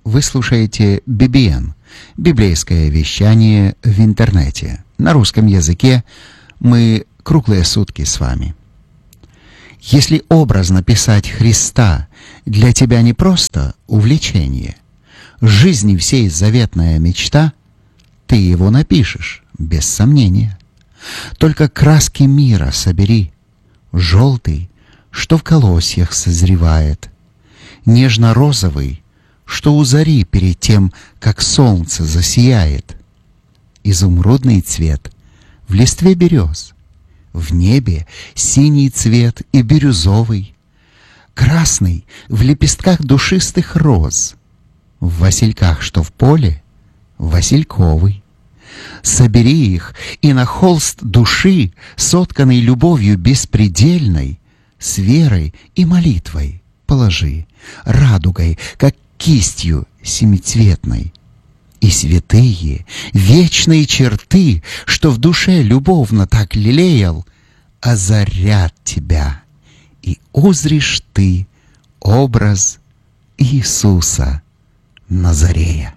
Вы слушаете BBN, библейское вещание в интернете. На русском языке мы круглые сутки с вами. Если образно писать Христа для тебя не просто увлечение, жизни всей заветная мечта, ты его напишешь, без сомнения. Только краски мира собери, желтый, что в колосьях созревает, нежно-розовый, что у зари перед тем, как солнце засияет, изумрудный цвет в листве берез, в небе синий цвет и бирюзовый, красный в лепестках душистых роз, в васильках, что в поле, васильковый. Собери их и на холст души, сотканный любовью беспредельной, с верой и молитвой положи, радугой, как кистью семицветной. И святые, вечные черты, что в душе любовно так лелеял, озарят тебя, и узришь ты образ Иисуса Назарея.